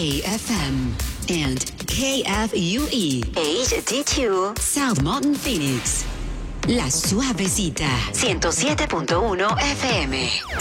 KFM and KFUE HD2 South Mountain Phoenix. La Suavecita 107.1 FM.